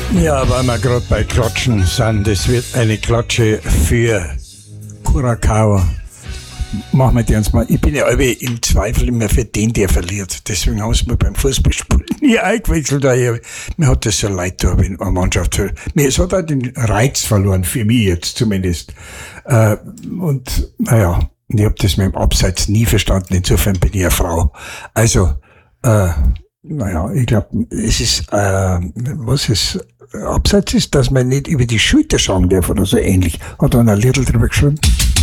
Ja, weil wir gerade bei Klatschen sind, das wird eine Klatsche für Curacao. Machen wir die uns mal. Ich bin ja alle im Zweifel immer für den, der verliert. Deswegen haben sie mir beim Fußballspielen nie eingewechselt. Mir hat das so leid getan, wenn eine Mannschaft verliert. Es hat auch den Reiz verloren, für mich jetzt zumindest. Und naja, ich habe das mit dem Abseits nie verstanden. Insofern bin ich eine Frau. Also, naja, ich glaube, es ist, was ist Abseits ist, dass man nicht über die Schulter schauen darf oder so ähnlich. Hat dann ein Little drüber geschrieben.